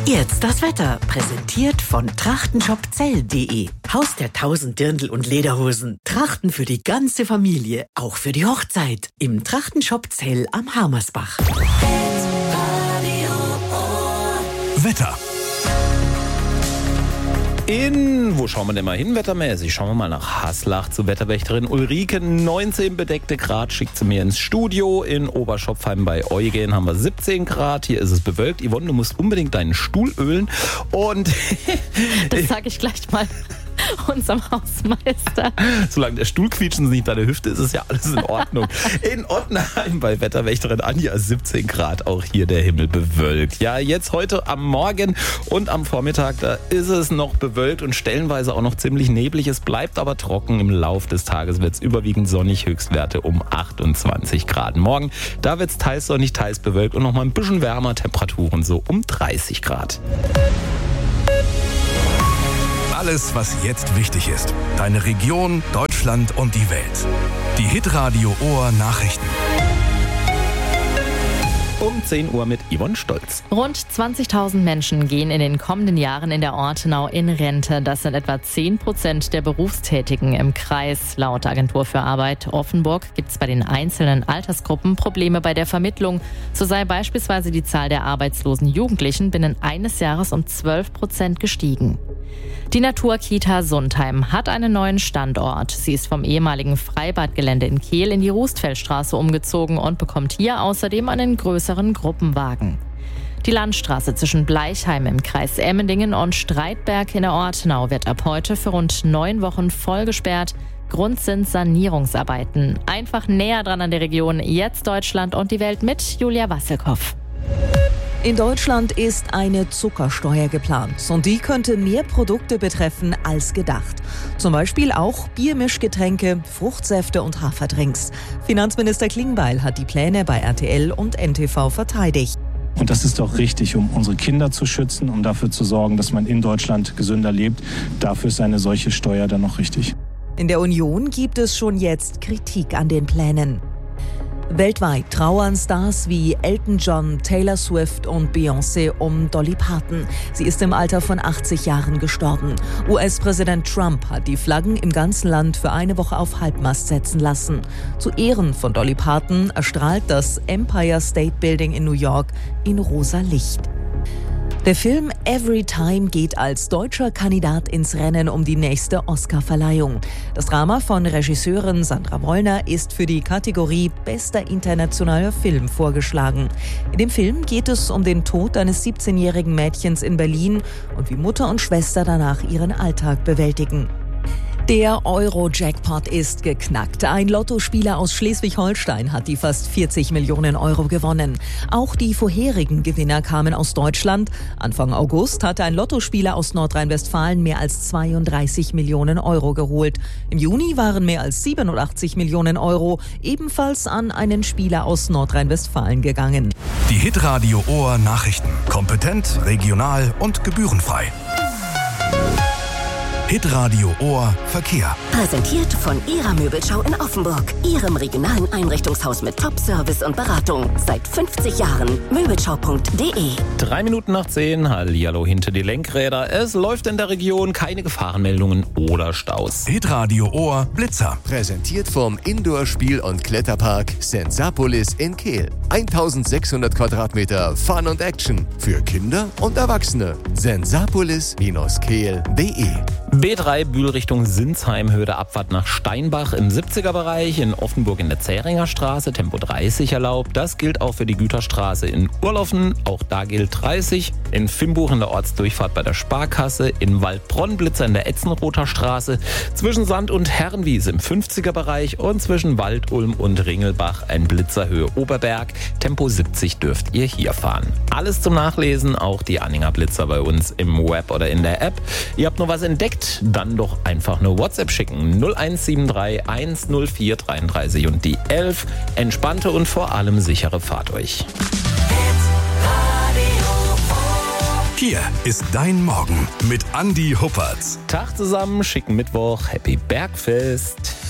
Jetzt das Wetter, präsentiert von trachtenshopzell.de. Haus der 1000 Dirndl und Lederhosen. Trachten für die ganze Familie, auch für die Hochzeit. Im Trachtenshop Zell am Hamersbach. Wetter. Wo schauen wir denn mal hin, wettermäßig? Schauen wir mal nach Haslach zu Wetterwächterin Ulrike. 19 bedeckte Grad schickt sie mir ins Studio. In Oberschopfheim bei Eugen haben wir 17 Grad. Hier ist es bewölkt. Yvonne, du musst unbedingt deinen Stuhl ölen. Und das sage ich gleich mal unserem Hausmeister. Solange der Stuhl quietschen nicht deine Hüfte ist, ist ja alles in Ordnung. In Ottenheim bei Wetterwächterin Anja 17 Grad, auch hier der Himmel bewölkt. Ja, jetzt heute am Morgen und am Vormittag, da ist es noch bewölkt und stellenweise auch noch ziemlich neblig. Es bleibt aber trocken. Im Lauf des Tages wird es überwiegend sonnig, Höchstwerte um 28 Grad. Morgen, da wird es teils sonnig, teils bewölkt und noch mal ein bisschen wärmer, Temperaturen so um 30 Grad. Alles, was jetzt wichtig ist. Deine Region, Deutschland und die Welt. Die Hitradio Ohr Nachrichten. Um 10 Uhr mit Yvonne Stolz. Rund 20.000 Menschen gehen in den kommenden Jahren in der Ortenau in Rente. Das sind etwa 10% der Berufstätigen im Kreis. Laut Agentur für Arbeit Offenburg gibt es bei den einzelnen Altersgruppen Probleme bei der Vermittlung. So sei beispielsweise die Zahl der arbeitslosen Jugendlichen binnen eines Jahres um 12% gestiegen. Die Naturkita Sundheim hat einen neuen Standort. Sie ist vom ehemaligen Freibadgelände in Kehl in die Rustfeldstraße umgezogen und bekommt hier außerdem einen größeren Gruppenwagen. Die Landstraße zwischen Bleichheim im Kreis Emmendingen und Streitberg in der Ortenau wird ab heute für rund 9 Wochen voll gesperrt. Grund sind Sanierungsarbeiten. Einfach näher dran an der Region. Jetzt Deutschland und die Welt mit Julia Wasselkow. In Deutschland ist eine Zuckersteuer geplant und die könnte mehr Produkte betreffen als gedacht. Zum Beispiel auch Biermischgetränke, Fruchtsäfte und Haferdrinks. Finanzminister Klingbeil hat die Pläne bei RTL und NTV verteidigt. Und das ist doch richtig, um unsere Kinder zu schützen, um dafür zu sorgen, dass man in Deutschland gesünder lebt. Dafür ist eine solche Steuer dann noch richtig. In der Union gibt es schon jetzt Kritik an den Plänen. Weltweit trauern Stars wie Elton John, Taylor Swift und Beyoncé um Dolly Parton. Sie ist im Alter von 80 Jahren gestorben. US-Präsident Trump hat die Flaggen im ganzen Land für eine Woche auf Halbmast setzen lassen. Zu Ehren von Dolly Parton erstrahlt das Empire State Building in New York in rosa Licht. Der Film Every Time geht als deutscher Kandidat ins Rennen um die nächste Oscar-Verleihung. Das Drama von Regisseurin Sandra Wollner ist für die Kategorie Bester internationaler Film vorgeschlagen. In dem Film geht es um den Tod eines 17-jährigen Mädchens in Berlin und wie Mutter und Schwester danach ihren Alltag bewältigen. Der Euro-Jackpot ist geknackt. Ein Lottospieler aus Schleswig-Holstein hat die fast 40 Millionen Euro gewonnen. Auch die vorherigen Gewinner kamen aus Deutschland. Anfang August hatte ein Lottospieler aus Nordrhein-Westfalen mehr als 32 Millionen Euro geholt. Im Juni waren mehr als 87 Millionen Euro ebenfalls an einen Spieler aus Nordrhein-Westfalen gegangen. Die Hitradio Ohr Nachrichten. Kompetent, regional und gebührenfrei. Hitradio Ohr Verkehr. Präsentiert von Ihrer Möbelschau in Offenburg. Ihrem regionalen Einrichtungshaus mit Top-Service und Beratung. Seit 50 Jahren. Möbelschau.de. 3 Minuten nach 10. Hallihallo hinter die Lenkräder. Es läuft in der Region, keine Gefahrenmeldungen oder Staus. Hitradio Ohr Blitzer. Präsentiert vom Indoor-Spiel- und Kletterpark Sensapolis in Kehl. 1600 Quadratmeter Fun und Action. Für Kinder und Erwachsene. Sensapolis-kehl.de. B3 Bühl Richtung Sinsheim, Höhe der Abfahrt nach Steinbach im 70er-Bereich, in Offenburg in der Zähringer Straße, Tempo 30 erlaubt. Das gilt auch für die Güterstraße in Urlaufen, auch da gilt 30. In Fimbuch in der Ortsdurchfahrt bei der Sparkasse, in Waldbronn Blitzer in der Etzenrother Straße, zwischen Sand und Herrenwiese im 50er-Bereich und zwischen Waldulm und Ringelbach ein Blitzer Höhe Oberberg. Tempo 70 dürft ihr hier fahren. Alles zum Nachlesen, auch die Anhänger Blitzer bei uns im Web oder in der App. Ihr habt noch was entdeckt? Dann doch einfach eine WhatsApp schicken. 0173 104 33 und die 11. Entspannte und vor allem sichere Fahrt euch. Hier ist dein Morgen mit Andi Huppertz. Tag zusammen, schicken Mittwoch, Happy Bergfest.